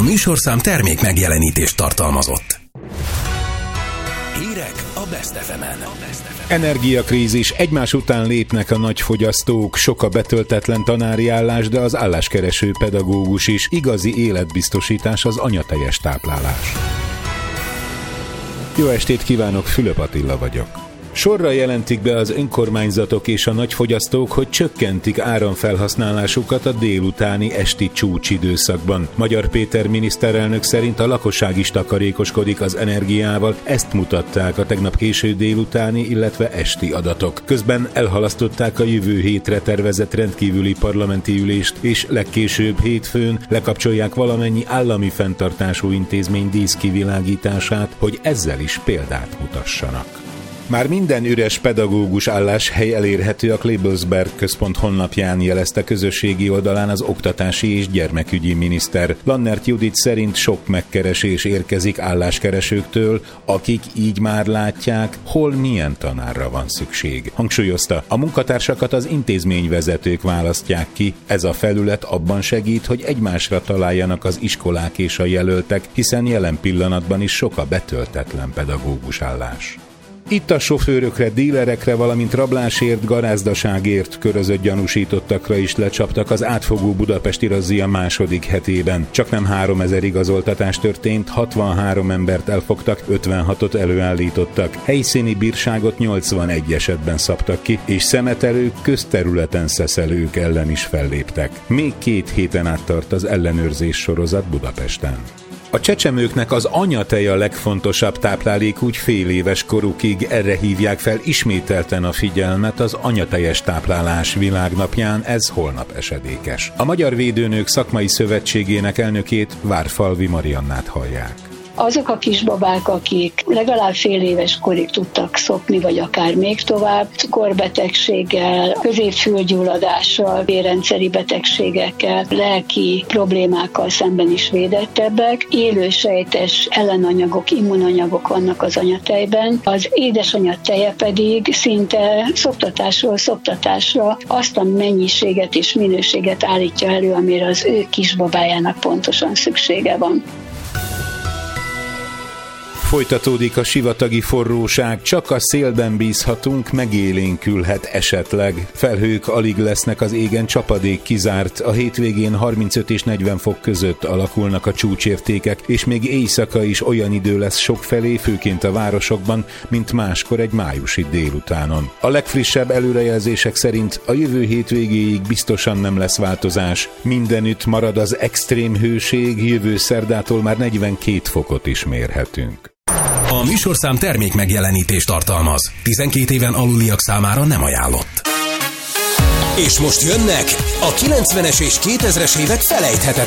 műsorszám termék megjelenítést tartalmazott. Hírek a Best FM-en. Energiakrízis, egymás után lépnek a nagyfogyasztók, sok a betöltetlen tanári állás, de az álláskereső pedagógus is. Igazi életbiztosítás az anyatejes táplálás. Jó estét kívánok, Fülöp Attila vagyok. Sorra jelentik be az önkormányzatok és a nagyfogyasztók, hogy csökkentik áramfelhasználásukat a délutáni esti csúcsidőszakban. Magyar Péter miniszterelnök szerint a lakosság is takarékoskodik az energiával, ezt mutatták a tegnap késő délutáni, illetve esti adatok. Közben elhalasztották a jövő hétre tervezett rendkívüli parlamenti ülést, és legkésőbb hétfőn lekapcsolják valamennyi állami fenntartású intézmény díszkivilágítását, hogy ezzel is példát mutassanak. Már minden üres pedagógus álláshely elérhető a Klebersberg Központ honlapján, jelezte közösségi oldalán az oktatási és gyermekügyi miniszter. Lannert Judit szerint sok megkeresés érkezik álláskeresőktől, akik így már látják, hol milyen tanárra van szükség. Hangsúlyozta, a munkatársakat az intézményvezetők választják ki, ez a felület abban segít, hogy egymásra találjanak az iskolák és a jelöltek, hiszen jelen pillanatban is sok a betöltetlen pedagógus állás. Itt a sofőrökre, dílerekre, valamint rablásért, garázdaságért körözött gyanúsítottakra is lecsaptak az átfogó budapesti razzia második hetében. Csaknem 3000 igazoltatás történt, 63 embert elfogtak, 56-ot előállítottak. Helyszíni bírságot 81 esetben szabtak ki, és szemetelők, közterületen szeszelők ellen is felléptek. Még 2 héten át tart az ellenőrzés sorozat Budapesten. A csecsemőknek az anyatej a legfontosabb táplálék úgy fél éves korukig, erre hívják fel ismételten a figyelmet az anyatejes táplálás világnapján, ez holnap esedékes. A Magyar Védőnők Szakmai Szövetségének elnökét, Várfalvi Mariannát hallják. Azok a kisbabák, akik legalább fél éves korig tudtak szopni, vagy akár még tovább, cukorbetegséggel, középfülgyulladással, vérrendszeri betegségekkel, lelki problémákkal szemben is védettebbek. Élősejtes ellenanyagok, immunanyagok vannak az anyatejben. Az édesanyja teje pedig szinte szoptatásról szoptatásra azt a mennyiséget és minőséget állítja elő, amire az ő kisbabájának pontosan szüksége van. Folytatódik a sivatagi forróság, csak a szélben bízhatunk, megélénkülhet esetleg. Felhők alig lesznek az égen, csapadék kizárt, a hétvégén 35 és 40 fok között alakulnak a csúcsértékek, és még éjszaka is olyan idő lesz sokfelé, főként a városokban, mint máskor egy májusi délutánon. A legfrissebb előrejelzések szerint a jövő hétvégéig biztosan nem lesz változás. Mindenütt marad az extrém hőség, jövő szerdától már 42 fokot is mérhetünk. A műsorszám termék megjelenítést tartalmaz. 12 éven aluliak számára nem ajánlott. És most jönnek a 90-es és 2000-es évek felejthetetlen